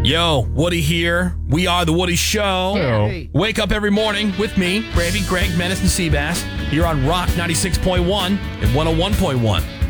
Yo, Woody here. We are The Woody Show. Hey. Wake up every morning with me, Bravey, Greg, Menace, and Seabass. Here on Rock 96.1 and 101.1.